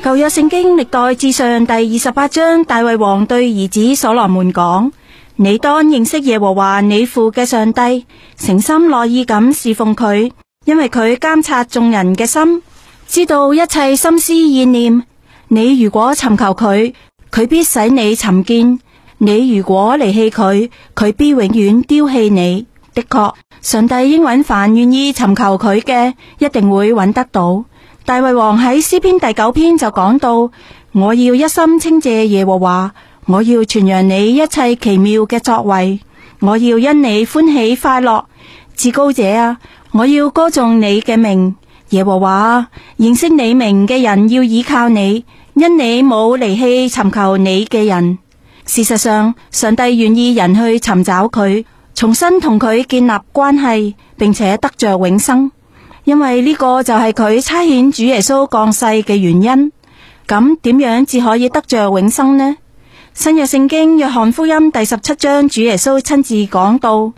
舊約聖經歷代志上第28章，大衛王對兒子所羅門講：你當認識耶和華你父嘅上帝，誠心樂意咁侍奉佢，因為佢監察眾人嘅心，知道一切心思意念。你如果尋求佢，佢必使你尋見；你如果離棄佢，佢必永遠丟棄你。的確，上帝應允凡願意尋求佢嘅，一定會揾得到。大衛王喺詩篇第9篇就講到：我要一心稱謝耶和華，我要傳揚你一切奇妙嘅作為，我要因你歡喜快樂。至高者啊，我要歌頌你嘅名。耶和華啊，認識你名嘅人要倚靠你，因你冇離棄尋求你嘅人。事實上，上帝願意人去尋找佢，重新同佢建立關係，並且得着永生，因為呢個就係佢差遣主耶穌降世嘅原因。咁點樣至可以得着永生呢？新約聖經約翰福音第17章，主耶穌親自講到：